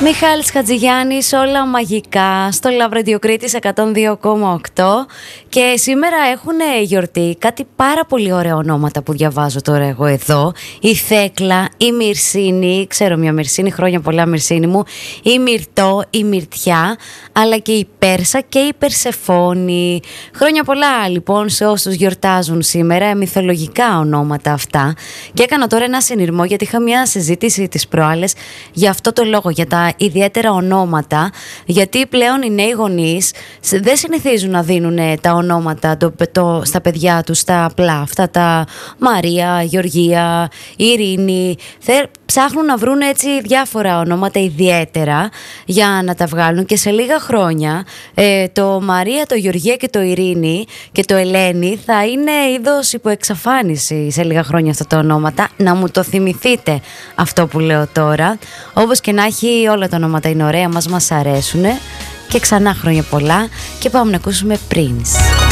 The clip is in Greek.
Μιχάλης Χατζηγιάννης, όλα μαγικά στο Love Radio Κρήτης 102,8 και σήμερα έχουν γιορτή κάτι πάρα πολύ ωραία ονόματα που διαβάζω τώρα εγώ εδώ. Η Θέκλα, η Μυρσίνη, ξέρω μια Μυρσίνη, χρόνια πολλά Μυρσίνη μου, η Μυρτώ, η Μυρτιά, αλλά και η Πέρσα και η Περσεφόνη. Χρόνια πολλά λοιπόν σε όσους γιορτάζουν σήμερα, μυθολογικά ονόματα αυτά. Και έκανα τώρα ένα συνειρμό γιατί είχα μια συζήτηση τις προάλλες για αυτό το λόγο, για τα ιδιαίτερα ονόματα, γιατί πλέον οι νέοι γονείς δεν συνηθίζουν να δίνουν τα ονόματα στα παιδιά τους, τα απλά, αυτά τα Μαρία, Γεωργία, Ειρήνη. Ψάχνουν να βρουν έτσι διάφορα ονόματα ιδιαίτερα για να τα βγάλουν και σε λίγα χρόνια το Μαρία, το Γεωργία και το Ειρήνη και το Ελένη θα είναι είδος υποεξαφάνιση σε λίγα χρόνια αυτά τα ονόματα. Να μου το θυμηθείτε αυτό που λέω τώρα. Όπως και να έχει, όλα τα ονόματα είναι ωραία, μας αρέσουν. Και ξανά χρόνια πολλά και πάμε να ακούσουμε Prince.